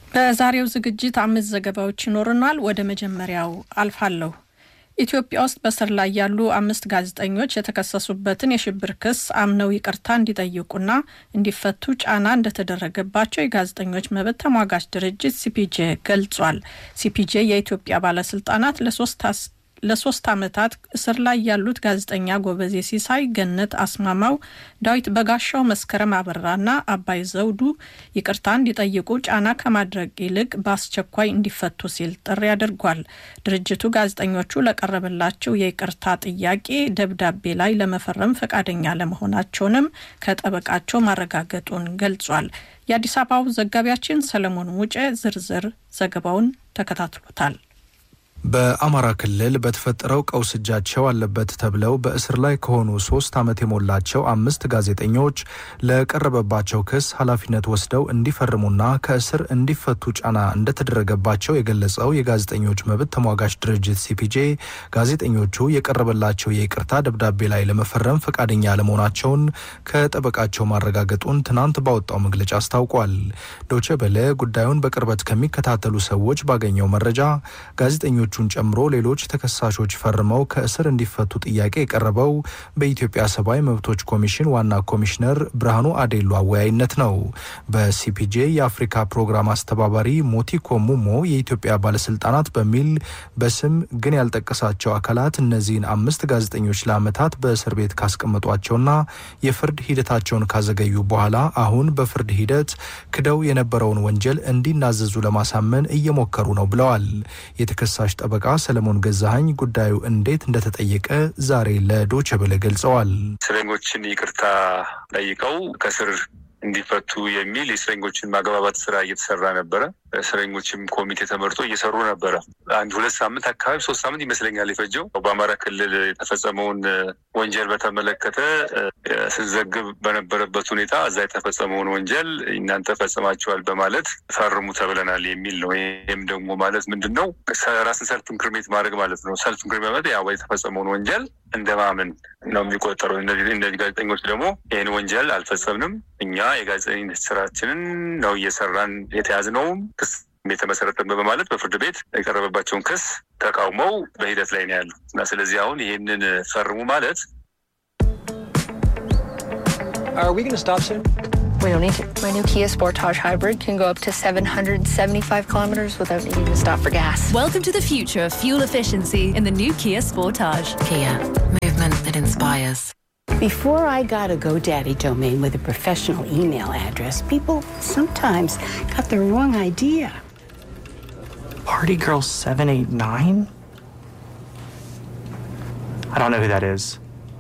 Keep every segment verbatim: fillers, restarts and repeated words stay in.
በዛሬው ዝግጅት አምስት ዘገባዎች ይኖርናል። ወደ መጀመሪያው አልፋለሁ። ኢትዮጵያ ውስጥ በስር ላይ ያሉ አምስት ጋዜጠኞች የተከሰሱበትን የሽብር ክስ አምነው ይቅርታ እንዲጠይቁና እንዲፈቱ ጫና እንደተደረገባቸው የጋዜጠኞች መብት ተሟጋች ድርጅት ሲፒጄ ገልጿል። ሲፒጄ የኢትዮጵያ ባለስልጣናት ለሶስት ለሶስት አመታት እስር ላይ ያሉት ጋዜጠኛ ጎበዜ ሲሳይ፣ ገነት አስማማው፣ ዳዊት በጋሻው፣ መስከረም አበራና አባይ ዘውዱ ይቅርታ እንዲጠይቁ ጫና ከማድረግ ይልቅ በአስቸኳይ እንዲፈቱ ሲል ጥሪ አድርጓል። ድርጅቱ ጋዜጠኞቹ ለቀረበላቸው የይቅርታ ጥያቄ ደብዳቤ ላይ ለመፈረም ፈቃደኛ ለመሆናቸውንም ከጠበቃቸው ማረጋገጡን ገልጿል። የአዲስ አበባው ዘጋቢያችን ሰለሞን ሙጬ ዝርዝር ዘገባውን ተከታትሎታል። በአማራ ክልል በተፈጠረው ቀውስ እጃቸው አለበት ተብለው በእስር ላይ ከሆኑ ሶስት አመት የሞላቸው አምስት ጋዜጠኞች ለቀረበባቸው ክስ ኃላፊነት ወስደው እንዲፈርሙና ከእስር እንዲፈቱ ጫና እንደተደረገባቸው የገለጸው የጋዜጠኞች መብት ተሟጋች ድርጅት ሲፒጄ ጋዜጠኞቹ የቀረበላቸው የይቅርታ ደብዳቤ ላይ ለመፈረም ፈቃደኛ ለመሆናቸውን ከጠበቃቸው ማረጋገጡን ትናንት ባወጣው መግለጫ አስታውቋል። ዶቼ ቬለ ጉዳዩን በቅርበት ከሚከታተሉ ሰዎች ባገኘው መረጃ ጋዜጠኞቹ ቹን ጨምሮ ሌሎች ተከሳሾች ፈርመው ከእስር እንዲፈቱ ጥያቄ የቀረበው በኢትዮጵያ ሰብአዊ መብቶች ኮሚሽን ዋና ኮሚሽነር ብርሃኑ አዴሎ አወያይነት ነው። በሲፒጄ የአፍሪካ ፕሮግራም አስተባባሪ ሞቲኮ ሙሞ የኢትዮጵያ ባለስልጣናት በሚል በስም ግን ያልጠቀሳቸው አካላት እነዚህን አምስት ጋዜጠኞች ለአመታት በእስር ቤት ካስቀመጧቸውና የፍርድ ሂደታቸውን ካዘገዩ በኋላ አሁን በፍርድ ሂደት ክደው የነበረውን ወንጀል እንዲናዘዙ ለማሳመን እየሞከሩ ነው ብለዋል። የተከሳሽ ጠበቃ ሰለሞን ገዛኸኝ ጉዳዩ እንዴት እንደተጠየቀ ዛሬ ለዶቼ ቬለ ገልጸዋል። እስረኞችን ይቅርታ ጠይቀው ከስር እንዲፈቱ የሚል የእስረኞችን ማግባባት ስራ እየተሰራ ነበረ። እስረኞችም ኮሚቴ ተመርጦ እየሰሩ ነበረ። አንድ ሁለት ሳምንት አካባቢ ሶስት ሳምንት ይመስለኛል የፈጀው። በአማራ ክልል የተፈጸመውን ወንጀል በተመለከተ ስንዘግብ በነበረበት ሁኔታ እዛ የተፈጸመውን ወንጀል እናንተ ፈጽማችኋል በማለት ፈርሙ ተብለናል የሚል ነው። ይህም ደግሞ ማለት ምንድነው? ራስን ሰልፍ ኢንክሪሜት ማድረግ ማለት ነው። ሰልፍ ኢንክሪሜት ማለት ያው የተፈጸመውን ወንጀል እንደማመን ነው የሚቆጠረው። እነዚህ ጋዜጠኞች ደግሞ ይህን ወንጀል አልፈጸምንም፣ እኛ የጋዜጠኝነት ስራችንን ነው እየሰራን የተያዝነውም ክስ የተመሰረተበት በማለት በፍርድ ቤት የቀረበባቸውን ክስ ተቃውመው በሂደት ላይ ነው ያሉ እና ስለዚህ አሁን ይህንን ፈርሙ ማለት Are we going to stop soon? We don't need to. My new Kia Sportage Hybrid can go up to seven hundred seventy-five kilometers without needing to stop for gas. Welcome to the future of fuel efficiency in the new Kia Sportage. Kia, movement that inspires. Before I got a GoDaddy domain with a professional email address, people sometimes got the wrong idea. Party Girl seven eight nine? I don't know who that is.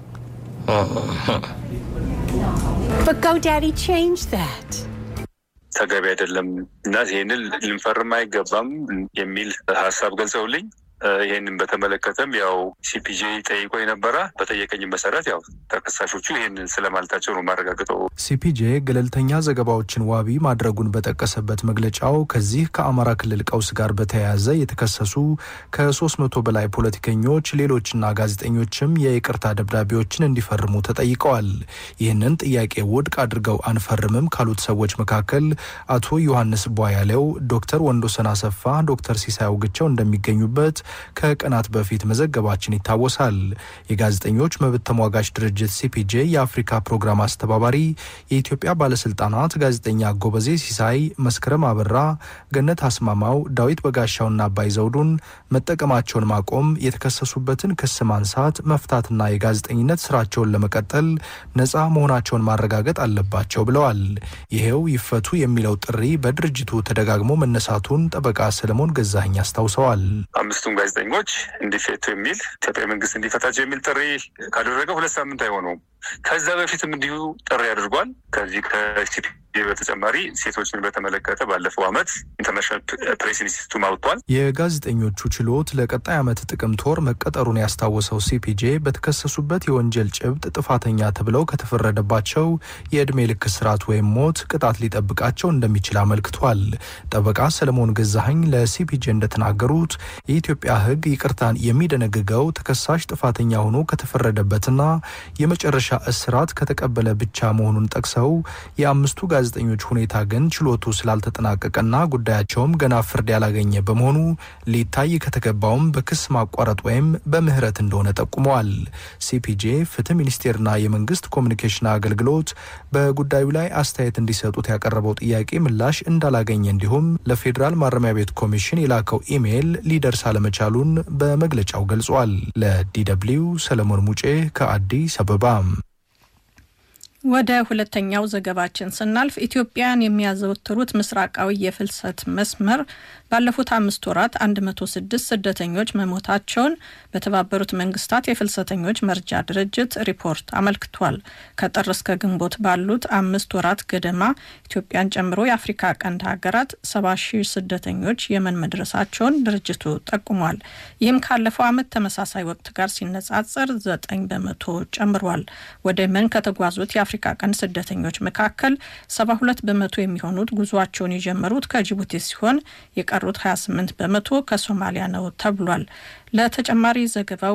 But GoDaddy changed that. ተገቢ አይደለም እና ይሄንን ልንፈርም አይገባም የሚል ሐሳብ ገልጸውልኝ ይሄንን በተመለከተም ያው ሲፒጄ ጠይቆ የነበረ በጠየቀኝ መሰረት ያው ተከሳሾቹ ይሄንን ስለማለታቸው ነው ማረጋገጠው። ሲፒጄ ገለልተኛ ዘገባዎችን ዋቢ ማድረጉን በተቀሰበት መግለጫው ከዚህ ከአማራ ክልል ቀውስ ጋር በተያያዘ የተከሰሱ ከሶስት መቶ በላይ ፖለቲከኞች ሌሎችና ጋዜጠኞችም የይቅርታ ደብዳቤዎችን እንዲፈርሙ ተጠይቀዋል። ይህንን ጥያቄ ውድቅ አድርገው አንፈርምም ካሉት ሰዎች መካከል አቶ ዮሐንስ ቧያለው፣ ዶክተር ወንዶሰን አሰፋ፣ ዶክተር ሲሳይ አውግቸው እንደሚገኙበት ከቀናት በፊት መዘገባችን ይታወሳል። የጋዜጠኞች መብት ተሟጋች ድርጅት ሲፒጄ የአፍሪካ ፕሮግራም አስተባባሪ የኢትዮጵያ ባለስልጣናት ጋዜጠኛ ጎበዜ ሲሳይ፣ መስከረም አበራ፣ ገነት አስማማው፣ ዳዊት በጋሻውና አባይ ዘውዱን መጠቀማቸውን ማቆም፣ የተከሰሱበትን ክስ ማንሳት፣ መፍታትና የጋዜጠኝነት ስራቸውን ለመቀጠል ነፃ መሆናቸውን ማረጋገጥ አለባቸው ብለዋል። ይሄው ይፈቱ የሚለው ጥሪ በድርጅቱ ተደጋግሞ መነሳቱን ጠበቃ ሰለሞን ገዛኸኝ አስታውሰዋል። አምስቱም ጋዜጠኞች እንዲፈቱ የሚል ኢትዮጵያ መንግስት እንዲፈታቸው የሚል ጥሪ ካደረገ ሁለት ሳምንት አይሆነውም። ከዛ በፊትም እንዲሁ ጥሪ አድርጓል። ከዚህ ከሲፒ በተጨማሪ ሴቶችን በተመለከተ ባለፈው አመት ኢንተርናሽናል ፕሬስ ኢንስቲትዩት አውጥቷል። የጋዜጠኞቹ ችሎት ለቀጣይ አመት ጥቅምት ወር መቀጠሩን ያስታወሰው ሲፒጄ በተከሰሱበት የወንጀል ጭብጥ ጥፋተኛ ተብለው ከተፈረደባቸው የእድሜ ልክ እስራት ወይም ሞት ቅጣት ሊጠብቃቸው እንደሚችል አመልክቷል። ጠበቃ ሰለሞን ገዛኸኝ ለሲፒጄ እንደተናገሩት የኢትዮጵያ ሕግ ይቅርታን የሚደነግገው ተከሳሽ ጥፋተኛ ሆኖ ከተፈረደበትና የመጨረሻ እስራት ከተቀበለ ብቻ መሆኑን ጠቅሰው የአምስቱ ጋዜጠኞች ሁኔታ ግን ችሎቱ ስላልተጠናቀቀና ጉዳያቸውም ገና ፍርድ ያላገኘ በመሆኑ ሊታይ ከተገባውም በክስ ማቋረጥ ወይም በምህረት እንደሆነ ጠቁመዋል። ሲፒጄ ፍትህ ሚኒስቴርና የመንግስት ኮሚኒኬሽን አገልግሎት በጉዳዩ ላይ አስተያየት እንዲሰጡት ያቀረበው ጥያቄ ምላሽ እንዳላገኘ እንዲሁም ለፌዴራል ማረሚያ ቤት ኮሚሽን የላከው ኢሜይል ሊደርስ አለመቻሉን በመግለጫው ገልጿል። ለዲደብሊው ሰለሞን ሙጬ ከአዲስ አበባ። ወደ ሁለተኛው ዘገባችን ስናልፍ ኢትዮጵያን የሚያዘወትሩት ምስራቃዊ የፍልሰት መስመር ባለፉት አምስት ወራት አንድ መቶ ስድስት ስደተኞች መሞታቸውን በተባበሩት መንግስታት የፍልሰተኞች መርጃ ድርጅት ሪፖርት አመልክቷል። ከጥር እስከ ግንቦት ባሉት አምስት ወራት ገደማ ኢትዮጵያን ጨምሮ የአፍሪካ ቀንድ ሀገራት ሰባ ሺህ ስደተኞች የመን መድረሳቸውን ድርጅቱ ጠቁሟል። ይህም ካለፈው ዓመት ተመሳሳይ ወቅት ጋር ሲነጻጸር ዘጠኝ በመቶ ጨምሯል። ወደ የመን ከተጓዙት የአፍሪካ ቀንድ ስደተኞች መካከል ሰባ ሁለት በመቶ የሚሆኑት ጉዟቸውን የጀመሩት ከጅቡቲ ሲሆን የቀሩት ሀያ ስምንት በመቶ ከሶማሊያ ነው ተብሏል። ለተጨማሪ ዘገባው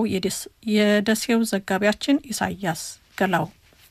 የደሴው ዘጋቢያችን ኢሳያስ ገላው።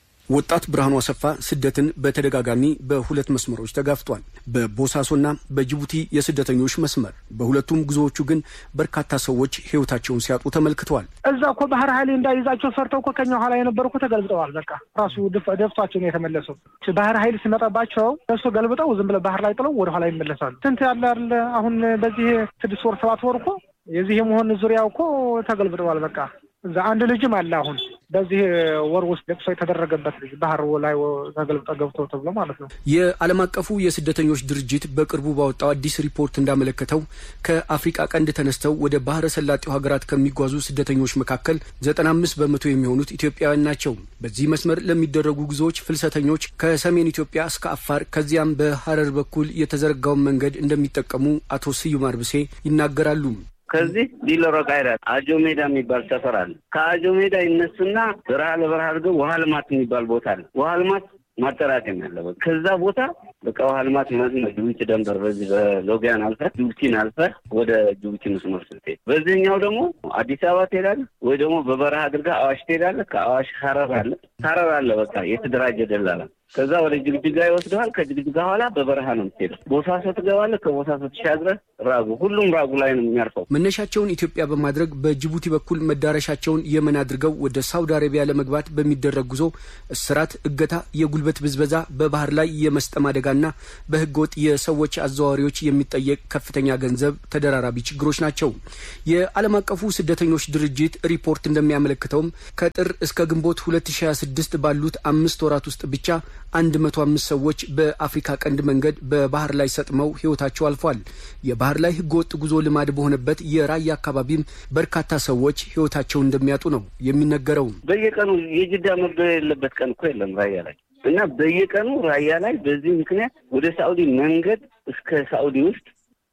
ወጣት ብርሃኑ አሰፋ ስደትን በተደጋጋሚ በሁለት መስመሮች ተጋፍቷል። በቦሳሶና በጅቡቲ የስደተኞች መስመር። በሁለቱም ጉዞዎቹ ግን በርካታ ሰዎች ህይወታቸውን ሲያጡ ተመልክተዋል። እዛው ባህር ኃይል እንዳይዛቸው ፈርተው ከኛ ኋላ የነበሩ እኮ ተገልብጠዋል። በቃ ራሱ ደፍቷቸው ነው የተመለሰው። ባህር ኃይል ሲመጣባቸው እሱ ገልብጠው ዝም ብለው ባህር ላይ ጥለው ወደ ኋላ ይመለሳሉ። ስንት ያለ አይደል አሁን በዚህ ስድስት ወር ሰባት ወር እኮ የዚህ የመሆን ዙሪያው እኮ ተገልብጠዋል። በቃ እዛ አንድ ልጅም አለ አሁን በዚህ ወር ውስጥ ለቅሶ የተደረገበት ልጅ ባህር ላይ ተገልብጦ ገብቶ ተብሎ ማለት ነው። የዓለም አቀፉ የስደተኞች ድርጅት በቅርቡ ባወጣው አዲስ ሪፖርት እንዳመለከተው ከአፍሪካ ቀንድ ተነስተው ወደ ባህረ ሰላጤው ሀገራት ከሚጓዙ ስደተኞች መካከል ዘጠና አምስት በመቶ የሚሆኑት ኢትዮጵያውያን ናቸው። በዚህ መስመር ለሚደረጉ ጉዞዎች ፍልሰተኞች ከሰሜን ኢትዮጵያ እስከ አፋር ከዚያም በሐረር በኩል የተዘረጋውን መንገድ እንደሚጠቀሙ አቶ ስዩም አርብሴ ይናገራሉ። ከዚህ ዲሎሮ ጋይራ አጆ ሜዳ የሚባል ሰፈር አለ። ከአጆ ሜዳ ይነሱና በረሃ ለበረሃ አድርገው ውሃ ልማት የሚባል ቦታ አለ። ውሃ ልማት ማጠራቀም ያለበት ከዛ ቦታ በቃ ውሃ ልማት ማለት ነው። ጅቡቲ ደንበር በዚህ በሎጊያን አልፈ ጅቡቲን አልፈ ወደ ጅቡቲ መስመር ስትሄድ፣ በዚህኛው ደግሞ አዲስ አበባ ትሄዳለህ ወይ ደግሞ በበረሃ አድርገህ አዋሽ ትሄዳለህ። ከአዋሽ ሐረር አለ ሐረር አለ በቃ የተደራጀ ደላላ ከዛ ወደ ጅግጅጋ ይወስደዋል። ከጅግጅጋ ኋላ በበረሃ ነው የምትሄደው። ቦሳሶ ትገባለህ። ከቦሳሶ ተሻግረህ ራጉ፣ ሁሉም ራጉ ላይ ነው የሚያርፈው። መነሻቸውን ኢትዮጵያ በማድረግ በጅቡቲ በኩል መዳረሻቸውን የመን አድርገው ወደ ሳውዲ አረቢያ ለመግባት በሚደረግ ጉዞ እስራት፣ እገታ፣ የጉልበት ብዝበዛ፣ በባህር ላይ የመስጠም አደጋና በህገወጥ የሰዎች አዘዋዋሪዎች የሚጠየቅ ከፍተኛ ገንዘብ ተደራራቢ ችግሮች ናቸው። የዓለም አቀፉ ስደተኞች ድርጅት ሪፖርት እንደሚያመለክተውም ከጥር እስከ ግንቦት ሁለት ሺህ ሃያ ስድስት ባሉት አምስት ወራት ውስጥ ብቻ አንድ መቶ አምስት ሰዎች በአፍሪካ ቀንድ መንገድ በባህር ላይ ሰጥመው ህይወታቸው አልፏል። የባህር ላይ ህገወጥ ጉዞ ልማድ በሆነበት የራያ አካባቢም በርካታ ሰዎች ህይወታቸውን እንደሚያጡ ነው የሚነገረው። በየቀኑ የጅዳ መግደል የሌለበት ቀን እኮ የለም ራያ ላይ እና በየቀኑ ራያ ላይ በዚህ ምክንያት ወደ ሳኡዲ መንገድ እስከ ሳኡዲ ውስጥ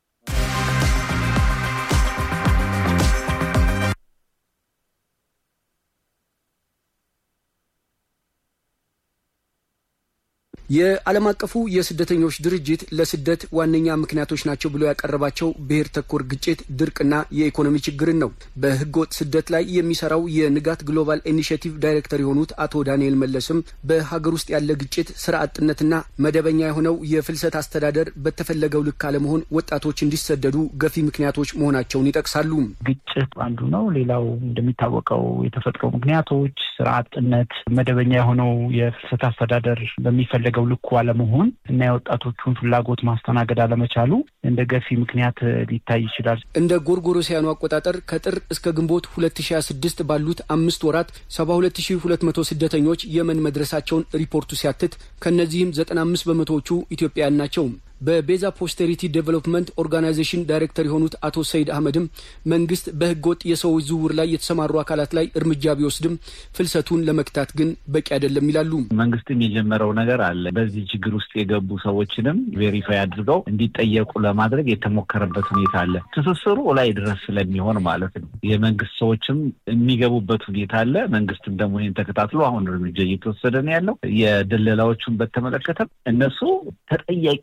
የዓለም አቀፉ የስደተኞች ድርጅት ለስደት ዋነኛ ምክንያቶች ናቸው ብሎ ያቀረባቸው ብሔር ተኮር ግጭት፣ ድርቅና የኢኮኖሚ ችግርን ነው። በህገወጥ ስደት ላይ የሚሰራው የንጋት ግሎባል ኢኒሼቲቭ ዳይሬክተር የሆኑት አቶ ዳንኤል መለስም በሀገር ውስጥ ያለ ግጭት፣ ስራ አጥነትና መደበኛ የሆነው የፍልሰት አስተዳደር በተፈለገው ልክ አለመሆን ወጣቶች እንዲሰደዱ ገፊ ምክንያቶች መሆናቸውን ይጠቅሳሉ። ግጭት አንዱ ነው። ሌላው እንደሚታወቀው የተፈጥሮ ምክንያቶች፣ ስራ አጥነት፣ መደበኛ የሆነው የፍልሰት አስተዳደር በሚፈለገው ልኩ አለመሆን እና የወጣቶቹን ፍላጎት ማስተናገድ አለመቻሉ እንደ ገፊ ምክንያት ሊታይ ይችላል። እንደ ጎርጎሮሲያኑ አቆጣጠር ከጥር እስከ ግንቦት ሁለት ሺህ ሃያ ስድስት ባሉት አምስት ወራት ሰባ ሁለት ሺህ ሁለት መቶ ስደተኞች የመን መድረሳቸውን ሪፖርቱ ሲያትት ከነዚህም ዘጠና አምስት በመቶዎቹ ኢትዮጵያውያን ናቸው። በቤዛ ፖስተሪቲ ዴቨሎፕመንት ኦርጋናይዜሽን ዳይሬክተር የሆኑት አቶ ሰይድ አህመድም መንግስት በህገወጥ የሰዎች ዝውውር ላይ የተሰማሩ አካላት ላይ እርምጃ ቢወስድም ፍልሰቱን ለመክታት ግን በቂ አይደለም ይላሉ። መንግስትም የጀመረው ነገር አለ። በዚህ ችግር ውስጥ የገቡ ሰዎችንም ቬሪፋይ አድርገው እንዲጠየቁ ለማድረግ የተሞከረበት ሁኔታ አለ። ትስስሩ ላይ ድረስ ስለሚሆን ማለት ነው። የመንግስት ሰዎችም የሚገቡበት ሁኔታ አለ። መንግስትም ደግሞ ይህን ተከታትሎ አሁን እርምጃ እየተወሰደ ነው ያለው። የደለላዎቹን በተመለከተ እነሱ ተጠያቂ የሚሆኑ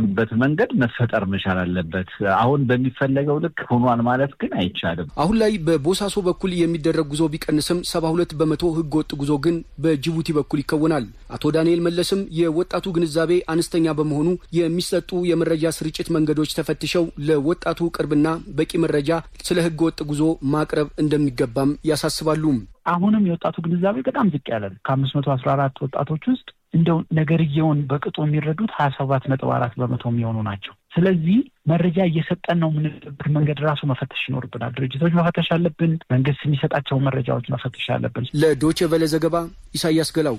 የሚሆንበት መንገድ መፈጠር መቻል አለበት። አሁን በሚፈለገው ልክ ሆኗል ማለት ግን አይቻልም። አሁን ላይ በቦሳሶ በኩል የሚደረግ ጉዞ ቢቀንስም ሰባ ሁለት በመቶ ህገወጥ ጉዞ ግን በጅቡቲ በኩል ይከወናል። አቶ ዳንኤል መለስም የወጣቱ ግንዛቤ አነስተኛ በመሆኑ የሚሰጡ የመረጃ ስርጭት መንገዶች ተፈትሸው ለወጣቱ ቅርብና በቂ መረጃ ስለ ህገወጥ ጉዞ ማቅረብ እንደሚገባም ያሳስባሉ። አሁንም የወጣቱ ግንዛቤ በጣም ዝቅ ያለ ነው። ከአምስት መቶ አስራ አራት ወጣቶች ውስጥ እንደው ነገርየውን በቅጡ የሚረዱት ሀያ ሰባት ነጥብ አራት በመቶ የሚሆኑ ናቸው። ስለዚህ መረጃ እየሰጠን ነው ምንበት መንገድ ራሱ መፈተሽ ይኖርብናል። ድርጅቶች መፈተሽ አለብን። መንግስት የሚሰጣቸው መረጃዎች መፈተሽ አለብን። ለዶቼ ቬለ ዘገባ ኢሳያስ ገላው።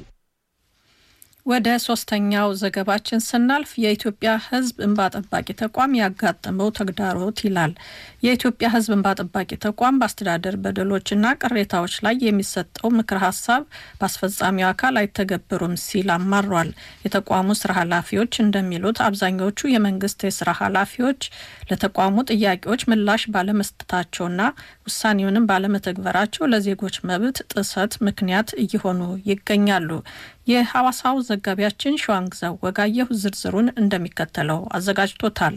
ወደ ሶስተኛው ዘገባችን ስናልፍ የኢትዮጵያ ህዝብ እንባ ጠባቂ ተቋም ያጋጠመው ተግዳሮት ይላል። የኢትዮጵያ ህዝብ እንባ ጠባቂ ተቋም በአስተዳደር በደሎችና ቅሬታዎች ላይ የሚሰጠው ምክር ሀሳብ በአስፈጻሚው አካል አይተገበሩም ሲል አማሯል። የተቋሙ ስራ ኃላፊዎች እንደሚሉት አብዛኞቹ የመንግስት የስራ ኃላፊዎች ለተቋሙ ጥያቄዎች ምላሽ ባለመስጠታቸውና ውሳኔውንም ባለመተግበራቸው ለዜጎች መብት ጥሰት ምክንያት እየሆኑ ይገኛሉ። የሐዋሳው ዘጋቢያችን ሸዋንግዛው ወጋየሁ ዝርዝሩን እንደሚከተለው አዘጋጅቶታል።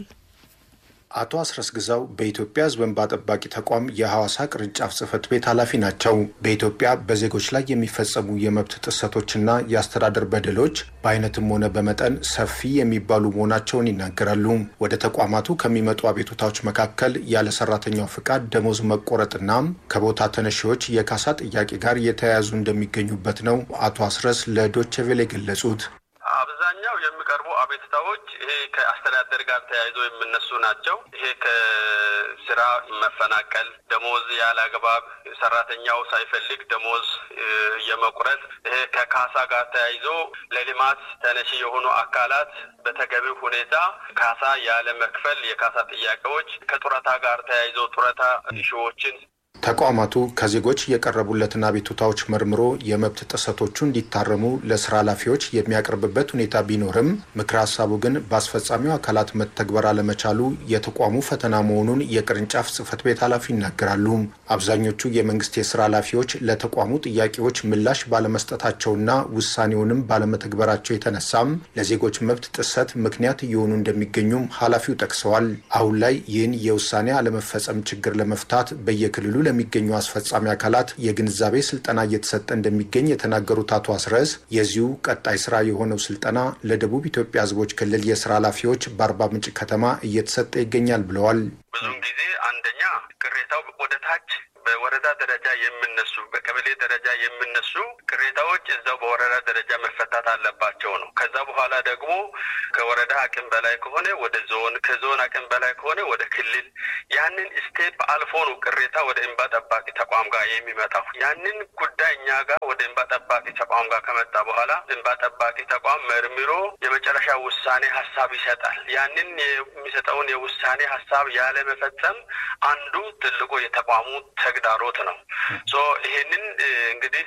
አቶ አስረስ ግዛው በኢትዮጵያ ህዝብ እንባ ጠባቂ ተቋም የሐዋሳ ቅርንጫፍ ጽህፈት ቤት ኃላፊ ናቸው። በኢትዮጵያ በዜጎች ላይ የሚፈጸሙ የመብት ጥሰቶችና የአስተዳደር በደሎች በአይነትም ሆነ በመጠን ሰፊ የሚባሉ መሆናቸውን ይናገራሉ። ወደ ተቋማቱ ከሚመጡ አቤቱታዎች መካከል ያለ ሰራተኛው ፍቃድ ደሞዝ መቆረጥና ከቦታ ተነሺዎች የካሳ ጥያቄ ጋር የተያያዙ እንደሚገኙበት ነው አቶ አስረስ ለዶቼ ቬለ ገለጹት። አብዛኛው የሚቀርቡ አቤቱታዎች ይሄ ከአስተዳደር ጋር ተያይዞ የሚነሱ ናቸው። ይሄ ከስራ መፈናቀል፣ ደሞዝ ያለ አግባብ ሰራተኛው ሳይፈልግ ደሞዝ የመቁረጥ፣ ይሄ ከካሳ ጋር ተያይዞ ለልማት ተነሺ የሆኑ አካላት በተገቢው ሁኔታ ካሳ ያለ መክፈል የካሳ ጥያቄዎች፣ ከጡረታ ጋር ተያይዞ ጡረታ ሺዎችን ተቋማቱ ከዜጎች የቀረቡለትን አቤቱታዎች መርምሮ የመብት ጥሰቶቹ እንዲታረሙ ለስራ ኃላፊዎች የሚያቀርብበት ሁኔታ ቢኖርም ምክር ሀሳቡ ግን በአስፈጻሚው አካላት መተግበር አለመቻሉ የተቋሙ ፈተና መሆኑን የቅርንጫፍ ጽህፈት ቤት ኃላፊ ይናገራሉ። አብዛኞቹ የመንግስት የስራ ኃላፊዎች ለተቋሙ ጥያቄዎች ምላሽ ባለመስጠታቸውና ውሳኔውንም ባለመተግበራቸው የተነሳም ለዜጎች መብት ጥሰት ምክንያት እየሆኑ እንደሚገኙም ኃላፊው ጠቅሰዋል። አሁን ላይ ይህን የውሳኔ አለመፈጸም ችግር ለመፍታት በየክልሉ ለሚገኙ አስፈጻሚ አካላት የግንዛቤ ስልጠና እየተሰጠ እንደሚገኝ የተናገሩት አቶ አስረስ የዚሁ ቀጣይ ስራ የሆነው ስልጠና ለደቡብ ኢትዮጵያ ህዝቦች ክልል የስራ ኃላፊዎች በአርባ ምንጭ ከተማ እየተሰጠ ይገኛል ብለዋል። ብዙም ጊዜ አንደኛ ቅሬታው ወደ ታች በወረዳ ደረጃ የሚነሱ በቀበሌ ደረጃ የሚነሱ ቅሬታዎች እዛው በወረዳ ደረጃ መፈታት አለባቸው ነው። ከዛ በኋላ ደግሞ ከወረዳ አቅም በላይ ከሆነ ወደ ዞን፣ ከዞን አቅም በላይ ከሆነ ወደ ክልል፣ ያንን ስቴፕ አልፎ ነው ቅሬታ ወደ እንባ ጠባቂ ተቋም ጋር የሚመጣው። ያንን ጉዳይ እኛ ጋር ወደ እንባ ጠባቂ ተቋም ጋር ከመጣ በኋላ እንባ ጠባቂ ተቋም መርምሮ የመጨረሻ ውሳኔ ሀሳብ ይሰጣል። ያንን የሚሰጠውን የውሳኔ ሀሳብ ያለ መፈጸም አንዱ ትልቁ የተቋሙ ተግዳሮት ነው። ሶ ይሄንን እንግዲህ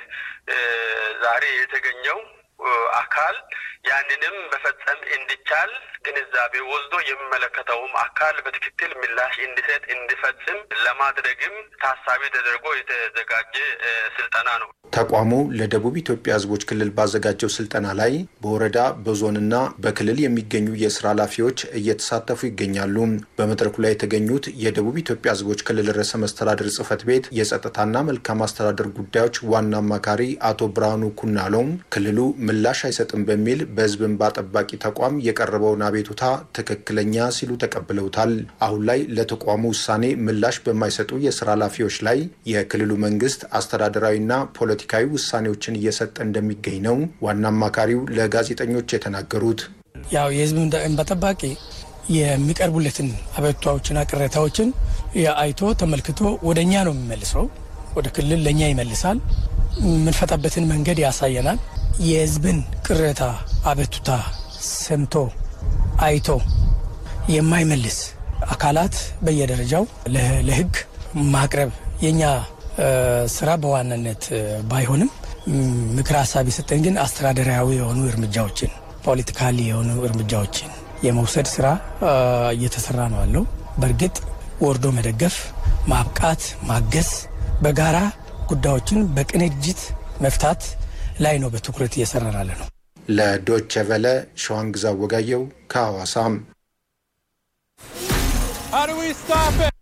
ዛሬ የተገኘው አካል ያንንም በፈጸም እንዲቻል ግንዛቤ ወስዶ የሚመለከተውም አካል በትክክል ምላሽ እንዲሰጥ እንዲፈጽም ለማድረግም ታሳቢ ተደርጎ የተዘጋጀ ስልጠና ነው። ተቋሙ ለደቡብ ኢትዮጵያ ህዝቦች ክልል ባዘጋጀው ስልጠና ላይ በወረዳ በዞንና በክልል የሚገኙ የስራ ኃላፊዎች እየተሳተፉ ይገኛሉ። በመድረኩ ላይ የተገኙት የደቡብ ኢትዮጵያ ህዝቦች ክልል ርዕሰ መስተዳድር ጽህፈት ቤት የጸጥታና መልካም አስተዳደር ጉዳዮች ዋና አማካሪ አቶ ብርሃኑ ኩናሎም ክልሉ ምላሽ አይሰጥም በሚል በህዝብ እንባ ጠባቂ ተቋም የቀረበውን አቤቱታ ትክክለኛ ሲሉ ተቀብለውታል። አሁን ላይ ለተቋሙ ውሳኔ ምላሽ በማይሰጡ የስራ ኃላፊዎች ላይ የክልሉ መንግስት አስተዳደራዊና ፖለቲካዊ ውሳኔዎችን እየሰጠ እንደሚገኝ ነው ዋና አማካሪው ለጋዜጠኞች የተናገሩት። ያው የህዝብ እንባ ጠባቂ የሚቀርቡለትን አቤቱታዎችና ቅሬታዎችን አይቶ ተመልክቶ ወደኛ ነው የሚመልሰው። ወደ ክልል ለኛ ይመልሳል። ምንፈታበትን መንገድ ያሳየናል። የህዝብን ቅሬታ አቤቱታ ሰምቶ አይቶ የማይመልስ አካላት በየደረጃው ለህግ ማቅረብ የኛ ስራ በዋናነት ባይሆንም ምክር ሀሳብ ይሰጠን ግን አስተዳደራዊ የሆኑ እርምጃዎችን ፖለቲካሊ የሆኑ እርምጃዎችን የመውሰድ ስራ እየተሰራ ነው ያለው። በርግጥ ወርዶ መደገፍ፣ ማብቃት፣ ማገዝ፣ በጋራ ጉዳዮችን በቅንጅት መፍታት ላይ ነው በትኩረት እየሰራን ያለ ነው። ለዶቼ ቬለ ሸዋንግዛው ወጋየሁ ከሐዋሳም How do we stop it?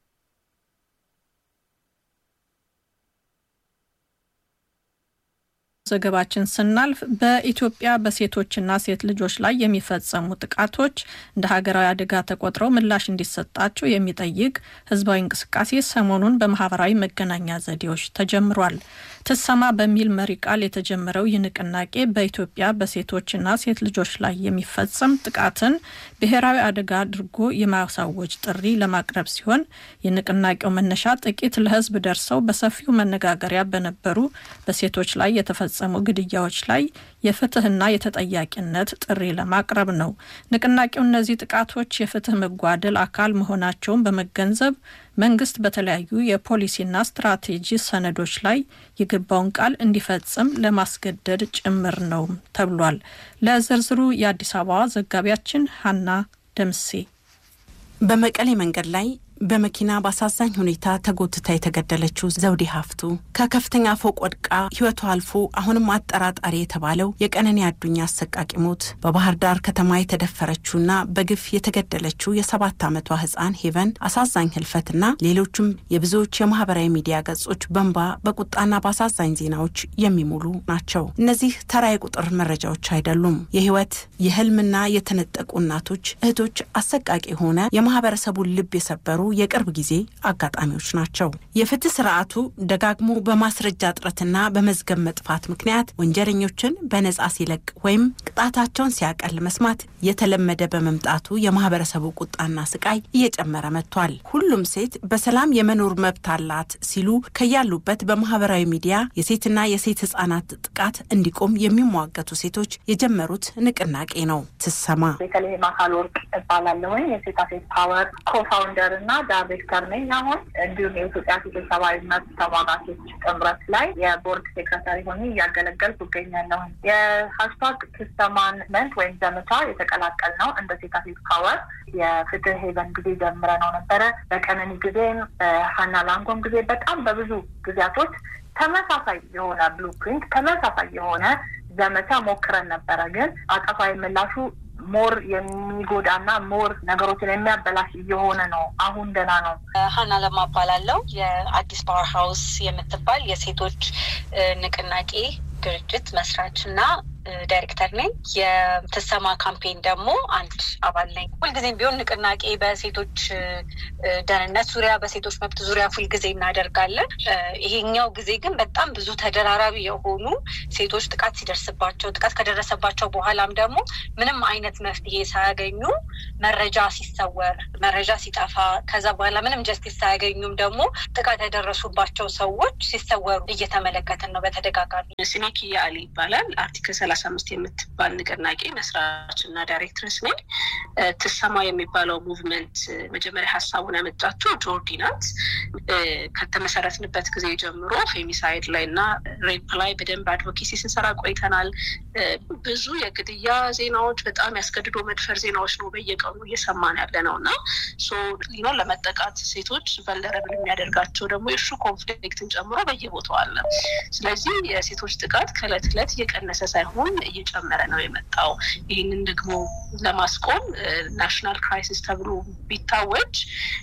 ዘገባችን ስናልፍ በኢትዮጵያ በሴቶችና ሴት ልጆች ላይ የሚፈጸሙ ጥቃቶች እንደ ሀገራዊ አደጋ ተቆጥረው ምላሽ እንዲሰጣቸው የሚጠይቅ ህዝባዊ እንቅስቃሴ ሰሞኑን በማህበራዊ መገናኛ ዘዴዎች ተጀምሯል። ተሰማ በሚል መሪ ቃል የተጀመረው ይንቅናቄ በኢትዮጵያ በሴቶችና ሴት ልጆች ላይ የሚፈጸም ጥቃትን ብሔራዊ አደጋ አድርጎ የማሳወጅ ጥሪ ለማቅረብ ሲሆን የንቅናቄው መነሻ ጥቂት ለህዝብ ደርሰው በሰፊው መነጋገሪያ በነበሩ በሴቶች ላይ የተፈጸሙ ግድያዎች ላይ የፍትህና የተጠያቂነት ጥሪ ለማቅረብ ነው። ንቅናቄው እነዚህ ጥቃቶች የፍትህ መጓደል አካል መሆናቸውን በመገንዘብ መንግስት በተለያዩ የፖሊሲና ስትራቴጂ ሰነዶች ላይ የገባውን ቃል እንዲፈጽም ለማስገደድ ጭምር ነው ተብሏል። ለዝርዝሩ የአዲስ አበባ ዘጋቢያችን ሀና ደምሴ። በመቀሌ መንገድ ላይ በመኪና ባሳዛኝ ሁኔታ ተጎትታ የተገደለችው ዘውዴ ሀፍቱ ከከፍተኛ ፎቅ ወድቃ ህይወቷ አልፎ አሁንም አጠራጣሪ የተባለው የቀነኒ አዱኛ አሰቃቂ ሞት በባህር ዳር ከተማ የተደፈረችውና በግፍ የተገደለችው የሰባት ዓመቷ ህፃን ሄቨን አሳዛኝ ህልፈትና ሌሎችም የብዙዎች የማህበራዊ ሚዲያ ገጾች በንባ በቁጣና ባሳዛኝ ዜናዎች የሚሞሉ ናቸው። እነዚህ ተራ የቁጥር መረጃዎች አይደሉም። የህይወት የህልምና የተነጠቁ እናቶች እህቶች አሰቃቂ ሆነ የማህበረሰቡን ልብ የሰበሩ የቅርብ ጊዜ አጋጣሚዎች ናቸው። የፍትህ ስርዓቱ ደጋግሞ በማስረጃ እጥረትና በመዝገብ መጥፋት ምክንያት ወንጀለኞችን በነጻ ሲለቅ ወይም ቅጣታቸውን ሲያቀል መስማት የተለመደ በመምጣቱ የማህበረሰቡ ቁጣና ስቃይ እየጨመረ መጥቷል። ሁሉም ሴት በሰላም የመኖር መብት አላት ሲሉ ከያሉበት በማህበራዊ ሚዲያ የሴትና የሴት ህፃናት ጥቃት እንዲቆም የሚሟገቱ ሴቶች የጀመሩት ንቅናቄ ነው። ተሰማ በተለይ ማካሎርቅ እባላለሁ። የሴት አፌት ፓወር ኮፋውንደር እና ዳይሬክተር ነኝ። አሁን እንዲሁም የኢትዮጵያ ሴቶች ሰብአዊ መብት ተሟጋቾች ጥምረት ላይ የቦርድ ሴክሬታሪ ሆኜ እያገለገልኩ እገኛለሁ። የሃሽታግ ተሰማን መንት ወይም ዘመቻ የተቀላቀል ነው እንደ ሴት አፌት ፓወር የፍትህ ሄቨን ጊዜ ጀምረ ነው ነበረ። በቀነኒ ጊዜም ሀና ላንጎም ጊዜ በጣም በብዙ ጊዜያቶች ተመሳሳይ የሆነ ብሉፕሪንት ተመሳሳይ የሆነ ዘመቻ ሞክረን ነበረ። ግን አጠፋዊ ምላሹ ሞር የሚጎዳና ሞር ነገሮችን የሚያበላሽ እየሆነ ነው። አሁን ደና ነው። ሀና ለማባላለው የአዲስ ፓወር ሃውስ የምትባል የሴቶች ንቅናቄ ድርጅት መስራችና ዳይሬክተር ነኝ። የተሰማ ካምፔን ደግሞ አንድ አባል ነኝ። ሁልጊዜም ቢሆን ንቅናቄ በሴቶች ደህንነት ዙሪያ በሴቶች መብት ዙሪያ ሁልጊዜ እናደርጋለን። ይሄኛው ጊዜ ግን በጣም ብዙ ተደራራቢ የሆኑ ሴቶች ጥቃት ሲደርስባቸው ጥቃት ከደረሰባቸው በኋላም ደግሞ ምንም አይነት መፍትሄ ሳያገኙ መረጃ ሲሰወር መረጃ ሲጠፋ ከዛ በኋላ ምንም ጀስቲስ ሳያገኙም ደግሞ ጥቃት ያደረሱባቸው ሰዎች ሲሰወሩ እየተመለከትን ነው በተደጋጋሚ። ሲናኪ ያሊ ይባላል። አርቲክል ሰላሳ አምስት የምትባል ንቅናቄ መስራችና ዳይሬክተርስ ነኝ። ተሰማ የሚባለው ሙቭመንት መጀመሪያ ሐሳቡን ያመጣችው ጆርዲ ናት። ከተመሰረትንበት ጊዜ ጀምሮ ፌሚሳይድ ላይና ሬፕ ላይ በደንብ አድቮኬሲ ስንሰራ ቆይተናል። ብዙ የግድያ ዜናዎች በጣም ያስገድዶ መድፈር ዜናዎች ነው በየቀኑ እየሰማን ያለነውና ሶ ሊኖ ለመጠቃት ሴቶች ቨልነራብል የሚያደርጋቸው ደግሞ ኢሹ ኮንፍሊክትን ጨምሮ በየቦታው አለ። ስለዚህ የሴቶች ጥቃት ከዕለት ዕለት እየቀነሰ ሳይሆን እየጨመረ ነው የመጣው። ይህንን ደግሞ ለማስቆም ናሽናል ክራይሲስ ተብሎ ቢታወጅ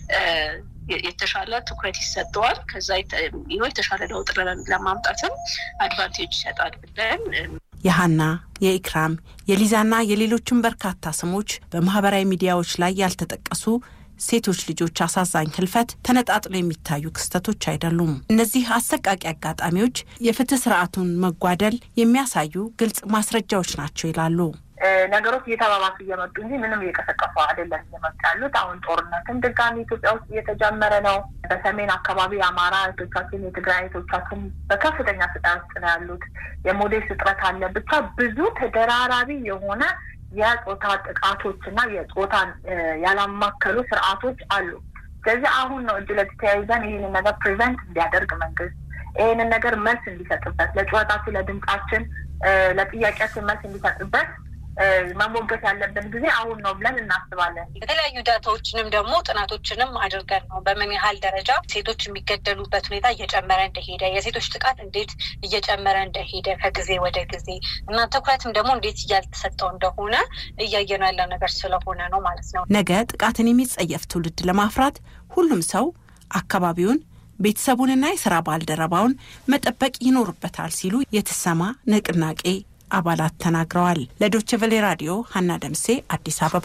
የተሻለ ትኩረት ይሰጠዋል። ከዛ የተሻለ ለውጥ ለማምጣትም አድቫንቴጅ ይሰጣል ብለን የሃና የኢክራም የሊዛና የሌሎችም በርካታ ስሞች በማህበራዊ ሚዲያዎች ላይ ያልተጠቀሱ ሴቶች ልጆች አሳዛኝ ህልፈት ተነጣጥሎ የሚታዩ ክስተቶች አይደሉም። እነዚህ አሰቃቂ አጋጣሚዎች የፍትህ ስርዓቱን መጓደል የሚያሳዩ ግልጽ ማስረጃዎች ናቸው ይላሉ። ነገሮች እየተባባሱ እየመጡ እንጂ ምንም እየቀሰቀሱ አይደለም እየመጣሉት። አሁን ጦርነትም ድጋሚ ኢትዮጵያ ውስጥ እየተጀመረ ነው። በሰሜን አካባቢ አማራ እህቶቻችን የትግራይ እህቶቻችን በከፍተኛ ስቃይ ውስጥ ነው ያሉት። የሞዴል እጥረት አለ። ብቻ ብዙ ተደራራቢ የሆነ የጾታ ጥቃቶችና የጾታን ያላማከሉ ስርዓቶች አሉ። ስለዚህ አሁን ነው እጅ ለእጅ ተያይዘን ይህንን ነገር ፕሪቨንት እንዲያደርግ መንግስት ይህንን ነገር መልስ እንዲሰጥበት ለጩኸታችን ለድምጻችን ለጥያቄያችን መልስ እንዲሰጥበት መሞገት ያለብን ጊዜ አሁን ነው ብለን እናስባለን። የተለያዩ ዳታዎችንም ደግሞ ጥናቶችንም አድርገን ነው በምን ያህል ደረጃ ሴቶች የሚገደሉበት ሁኔታ እየጨመረ እንደሄደ የሴቶች ጥቃት እንዴት እየጨመረ እንደሄደ ከጊዜ ወደ ጊዜ እና ትኩረትም ደግሞ እንዴት እያልተሰጠው እንደሆነ እያየነው ያለው ነገር ስለሆነ ነው ማለት ነው። ነገ ጥቃትን የሚጸየፍ ትውልድ ለማፍራት ሁሉም ሰው አካባቢውን ቤተሰቡንና የሥራ ባልደረባውን መጠበቅ ይኖርበታል ሲሉ የተሰማ ንቅናቄ አባላት ተናግረዋል። ለዶቼ ቬለ ራዲዮ ሀና ደምሴ አዲስ አበባ።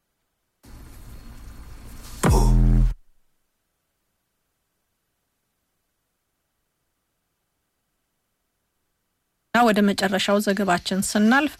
ወደ መጨረሻው ዘገባችን ስናልፍ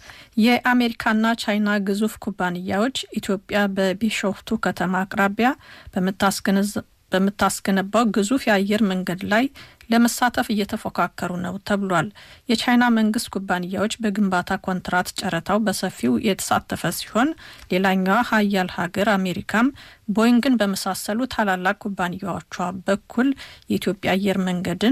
የአሜሪካና ቻይና ግዙፍ ኩባንያዎች ኢትዮጵያ በቢሾፍቱ ከተማ አቅራቢያ በመታስገነዝ በመታስገነባው ግዙፍ የአየር መንገድ ላይ ለመሳተፍ እየተፎካከሩ ነው ተብሏል። የቻይና መንግስት ኩባንያዎች በግንባታ ኮንትራት ጨረታው በሰፊው የተሳተፈ ሲሆን ሌላኛው ሀያል ሀገር አሜሪካም ቦይንግን በመሳሰሉ ታላላቅ ኩባንያዎቿ በኩል የኢትዮጵያ አየር መንገድን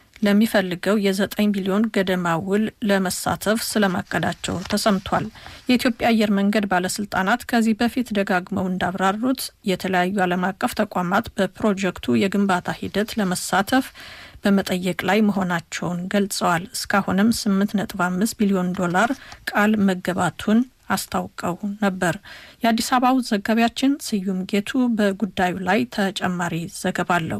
ለሚፈልገው የዘጠኝ ቢሊዮን ገደማ ውል ለመሳተፍ ስለማቀዳቸው ተሰምቷል። የኢትዮጵያ አየር መንገድ ባለስልጣናት ከዚህ በፊት ደጋግመው እንዳብራሩት የተለያዩ ዓለም አቀፍ ተቋማት በፕሮጀክቱ የግንባታ ሂደት ለመሳተፍ በመጠየቅ ላይ መሆናቸውን ገልጸዋል። እስካሁንም ስምንት ነጥብ አምስት ቢሊዮን ዶላር ቃል መገባቱን አስታውቀው ነበር። የአዲስ አበባው ዘጋቢያችን ስዩም ጌቱ በጉዳዩ ላይ ተጨማሪ ዘገባ አለው።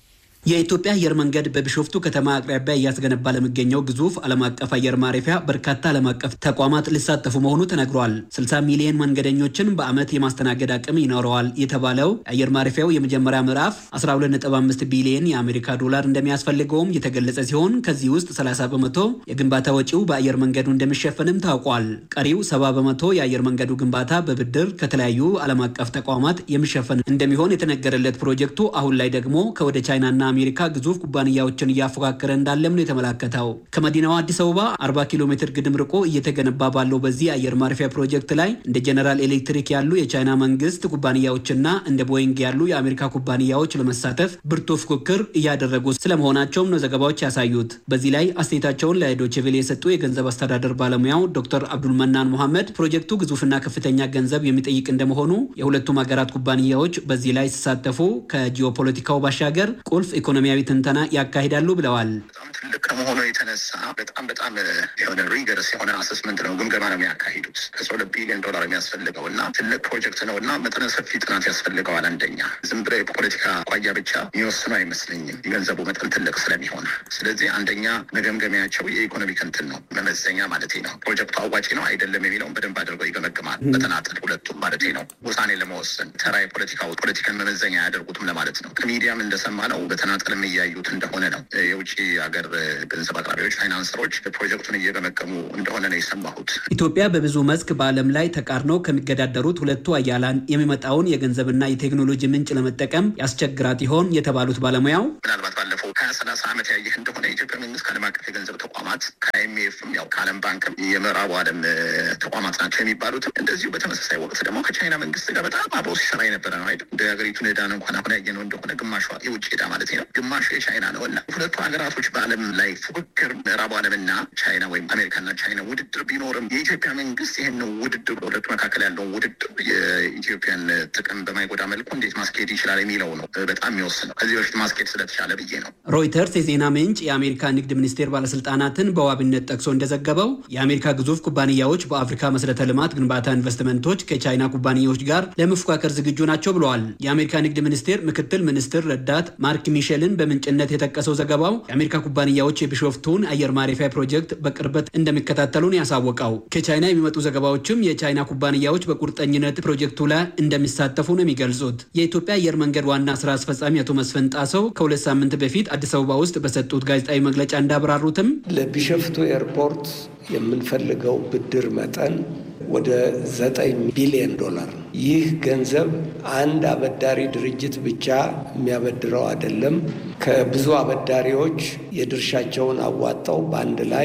የኢትዮጵያ አየር መንገድ በቢሾፍቱ ከተማ አቅራቢያ እያስገነባ ለሚገኘው ግዙፍ ዓለም አቀፍ አየር ማረፊያ በርካታ ዓለም አቀፍ ተቋማት ሊሳተፉ መሆኑ ተነግሯል። ስልሳ ሚሊዮን መንገደኞችን በአመት የማስተናገድ አቅም ይኖረዋል የተባለው አየር ማረፊያው የመጀመሪያ ምዕራፍ አስራ ሁለት ነጥብ አምስት ቢሊዮን የአሜሪካ ዶላር እንደሚያስፈልገውም የተገለጸ ሲሆን ከዚህ ውስጥ ሰላሳ በመቶ የግንባታ ወጪው በአየር መንገዱ እንደሚሸፈንም ታውቋል። ቀሪው ሰባ በመቶ የአየር መንገዱ ግንባታ በብድር ከተለያዩ ዓለም አቀፍ ተቋማት የሚሸፈን እንደሚሆን የተነገረለት ፕሮጀክቱ አሁን ላይ ደግሞ ከወደ ቻይናና አሜሪካ ግዙፍ ኩባንያዎችን እያፎካከረ እንዳለም ነው የተመላከተው። ከመዲናዋ አዲስ አበባ አርባ ኪሎ ሜትር ግድም ርቆ እየተገነባ ባለው በዚህ አየር ማረፊያ ፕሮጀክት ላይ እንደ ጀነራል ኤሌክትሪክ ያሉ የቻይና መንግስት ኩባንያዎችና እንደ ቦይንግ ያሉ የአሜሪካ ኩባንያዎች ለመሳተፍ ብርቱ ፉክክር እያደረጉ ስለመሆናቸውም ነው ዘገባዎች ያሳዩት። በዚህ ላይ አስተያየታቸውን ለዶቼ ቬለ የሰጡ የገንዘብ አስተዳደር ባለሙያው ዶክተር አብዱል መናን መሐመድ ፕሮጀክቱ ግዙፍና ከፍተኛ ገንዘብ የሚጠይቅ እንደመሆኑ የሁለቱም ሀገራት ኩባንያዎች በዚህ ላይ ሲሳተፉ ከጂኦፖለቲካው ባሻገር ቁልፍ ኢኮኖሚያዊ ትንተና ያካሂዳሉ ብለዋል። በጣም ትልቅ ከመሆኑ የተነሳ በጣም በጣም የሆነ ሪገርስ የሆነ አሰስመንት ነው ግምገማ ነው የሚያካሂዱት። ከሶስት ቢሊዮን ዶላር የሚያስፈልገው እና ትልቅ ፕሮጀክት ነው እና መጠነ ሰፊ ጥናት ያስፈልገዋል። አንደኛ ዝም ብሎ የፖለቲካ አቋያ ብቻ የሚወስኑ አይመስለኝም የገንዘቡ መጠን ትልቅ ስለሚሆን። ስለዚህ አንደኛ መገምገሚያቸው የኢኮኖሚ እንትን ነው መመዘኛ ማለት ነው። ፕሮጀክቱ አዋጪ ነው አይደለም የሚለውን በደንብ አድርገው ይገመግማል። በተናጠል ሁለቱም ማለት ነው ውሳኔ ለመወሰን ተራ የፖለቲካው ፖለቲካን መመዘኛ ያደርጉትም ለማለት ነው። ከሚዲያም እንደሰማ ነው በተናጠልም እያዩት እንደሆነ ነው። የውጭ ሀገር ገንዘብ አቅራቢዎች ፋይናንሰሮች ፕሮጀክቱን እየገመገሙ እንደሆነ ነው የሰማሁት። ኢትዮጵያ በብዙ መስክ በዓለም ላይ ተቃርነው ከሚገዳደሩት ሁለቱ አያላን የሚመጣውን የገንዘብና የቴክኖሎጂ ምንጭ ለመጠቀም ያስቸግራት ይሆን የተባሉት ባለሙያው ምናልባት ባለፈው ሀያ ሰላሳ ዓመት ያየህ እንደሆነ የኢትዮጵያ መንግስት ከዓለም አቀፍ የገንዘብ ተቋማት ከአይኤምኤፍም ያው ከዓለም ባንክም የምዕራቡ ዓለም ተቋማት ናቸው የሚባሉትም እንደዚሁ በተመሳሳይ ወቅት ደግሞ ከቻይና መንግስት ጋር በጣም አብሮ ሲሰራ የነበረ ነው አይደል? እንደ ሀገሪቱን ዕዳን እንኳን አሁን ያየነው እንደሆነ ግማሿ የውጭ ዕዳ ማለት ነው ግማሹ የቻይና ነው እና ሁለቱ ሀገራቶች በዓለም ላይ ፉክክር ምዕራቡ ዓለምና ቻይና ወይም አሜሪካና ቻይና ውድድር ቢኖርም የኢትዮጵያ መንግስት ይህን ውድድር በሁለቱ መካከል ያለውን ውድድር የኢትዮጵያን ጥቅም በማይጎዳ መልኩ እንዴት ማስኬድ ይችላል የሚለው ነው በጣም የሚወስነው። ከዚህ በፊት ማስኬድ ስለተቻለ ብዬ ነው። ሮይተርስ የዜና ምንጭ የአሜሪካ ንግድ ሚኒስቴር ባለስልጣናትን በዋቢነት ጠቅሶ እንደዘገበው የአሜሪካ ግዙፍ ኩባንያዎች በአፍሪካ መሰረተ ልማት ግንባታ ኢንቨስትመንቶች ከቻይና ኩባንያዎች ጋር ለመፎካከር ዝግጁ ናቸው ብለዋል። የአሜሪካ ንግድ ሚኒስቴር ምክትል ሚኒስትር ረዳት ማርክ ሚሼልን በምንጭነት የጠቀሰው ዘገባው የአሜሪካ ኩባንያዎች የቢሾፍቱን አየር ማረፊያ ፕሮጀክት በቅርበት እንደሚከታተሉን ያሳወቀው። ከቻይና የሚመጡ ዘገባዎችም የቻይና ኩባንያዎች በቁርጠኝነት ፕሮጀክቱ ላይ እንደሚሳተፉ ነው የሚገልጹት። የኢትዮጵያ አየር መንገድ ዋና ስራ አስፈጻሚ አቶ መስፍን ጣሰው ከሁለት ሳምንት በፊት አዲስ አበባ ውስጥ በሰጡት ጋዜጣዊ መግለጫ እንዳብራሩትም ለቢሾፍቱ ኤርፖርት የምንፈልገው ብድር መጠን ወደ ዘጠኝ ቢሊዮን ዶላር። ይህ ገንዘብ አንድ አበዳሪ ድርጅት ብቻ የሚያበድረው አይደለም። ከብዙ አበዳሪዎች የድርሻቸውን አዋጣው በአንድ ላይ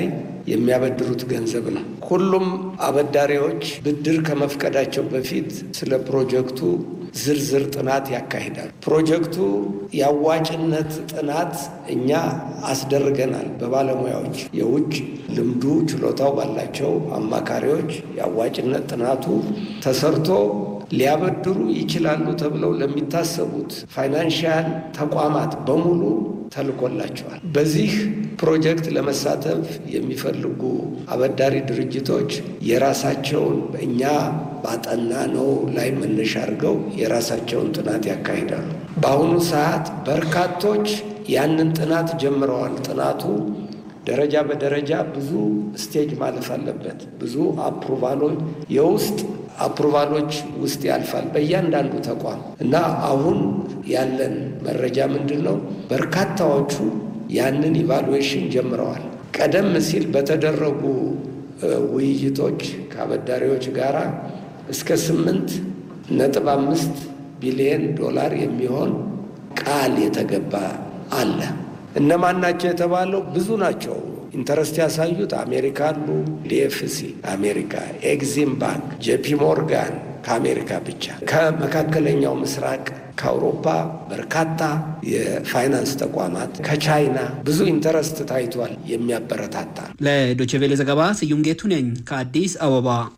የሚያበድሩት ገንዘብ ነው። ሁሉም አበዳሪዎች ብድር ከመፍቀዳቸው በፊት ስለ ፕሮጀክቱ ዝርዝር ጥናት ያካሂዳል። ፕሮጀክቱ የአዋጭነት ጥናት እኛ አስደርገናል። በባለሙያዎች የውጭ ልምዱ ችሎታው ባላቸው አማካሪዎች የአዋጭነት ጥናቱ ተሰርቶ ሊያበድሩ ይችላሉ ተብለው ለሚታሰቡት ፋይናንሻል ተቋማት በሙሉ ተልኮላቸዋል። በዚህ ፕሮጀክት ለመሳተፍ የሚፈልጉ አበዳሪ ድርጅቶች የራሳቸውን በእኛ ባጠና ነው ላይ መነሻ አድርገው የራሳቸውን ጥናት ያካሂዳሉ። በአሁኑ ሰዓት በርካቶች ያንን ጥናት ጀምረዋል። ጥናቱ ደረጃ በደረጃ ብዙ ስቴጅ ማለፍ አለበት። ብዙ አፕሩቫሎች የውስጥ አፕሩቫሎች ውስጥ ያልፋል በእያንዳንዱ ተቋም እና አሁን ያለን መረጃ ምንድን ነው? በርካታዎቹ ያንን ኢቫሉዌሽን ጀምረዋል። ቀደም ሲል በተደረጉ ውይይቶች ከአበዳሪዎች ጋራ እስከ ስምንት ነጥብ አምስት ቢሊዮን ዶላር የሚሆን ቃል የተገባ አለ። እነማን ናቸው የተባለው? ብዙ ናቸው። ኢንተረስት ያሳዩት አሜሪካ አሉ፣ ዲኤፍሲ አሜሪካ፣ ኤግዚም ባንክ፣ ጄፒ ሞርጋን ከአሜሪካ ብቻ፣ ከመካከለኛው ምስራቅ፣ ከአውሮፓ በርካታ የፋይናንስ ተቋማት፣ ከቻይና ብዙ ኢንተረስት ታይቷል። የሚያበረታታ ለዶቼ ቬለ ዘገባ ስዩም ጌቱ ነኝ ከአዲስ አበባ።